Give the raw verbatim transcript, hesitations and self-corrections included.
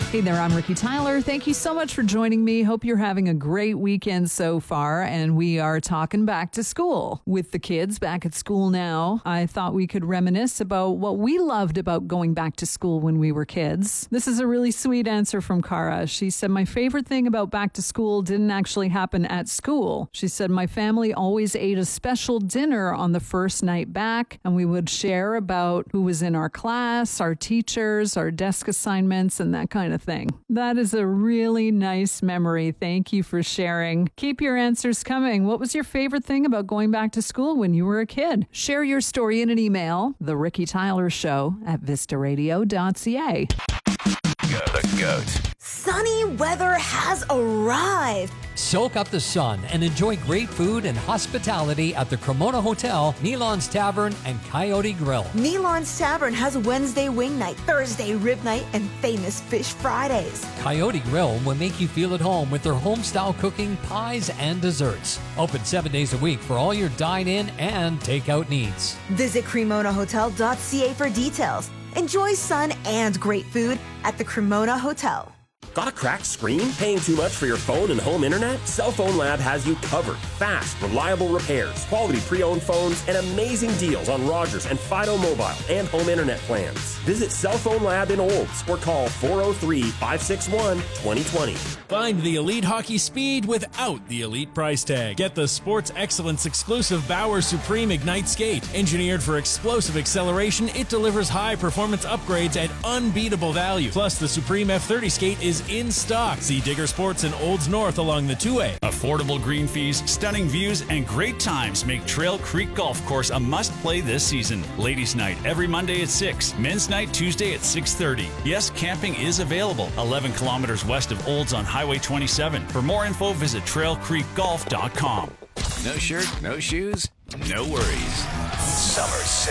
Hey there, I'm Ricky Tyler. Thank you so much for joining me. Hope you're having a great weekend so far, and we are talking back to school. With the kids back at school now, I thought we could reminisce about what we loved about going back to school when we were kids. This is a really sweet answer from Cara. She said, my favorite thing about back to school didn't actually happen at school. She said, my family always ate a special dinner on the first night back, and we would share about who was in our class, our teachers, our desk assignments, and that kind of thing. That is a really nice memory. Thank you for sharing. Keep your answers coming. What was your favorite thing about going back to school when you were a kid? Share your story in an email, The Ricky Tyler Show at vista radio dot c a. Go the goat. Sunny weather has arrived. Soak up the sun and enjoy great food and hospitality at the Cremona Hotel, Nealon's Tavern, and Coyote Grill. Nealon's Tavern has Wednesday wing night, Thursday rib night, and famous fish Fridays. Coyote Grill will make you feel at home with their home-style cooking, pies, and desserts. Open seven days a week for all your dine-in and takeout needs. Visit cremona hotel dot c a for details. Enjoy sun and great food at the Cremona Hotel. Got a cracked screen? Paying too much for your phone and home internet? Cell Phone Lab has you covered. Fast, reliable repairs, quality pre-owned phones, and amazing deals on Rogers and Fido Mobile and home internet plans. Visit Cell Phone Lab in Olds or call four oh three, five six one, two oh two oh. Find the elite hockey speed without the elite price tag. Get the Sports Excellence exclusive Bauer Supreme Ignite Skate. Engineered for explosive acceleration, it delivers high performance upgrades at unbeatable value. Plus, the Supreme F thirty skate is in stock. See Digger Sports in Olds North along the two A. Affordable green fees, stunning views, and great times make Trail Creek Golf Course a must-play this season. Ladies' night every Monday at six. Men's night Tuesday at six thirty. Yes, camping is available. eleven kilometers west of Olds on Highway twenty-seven. For more info, visit trail creek golf dot com. No shirt, no shoes, no worries. Summer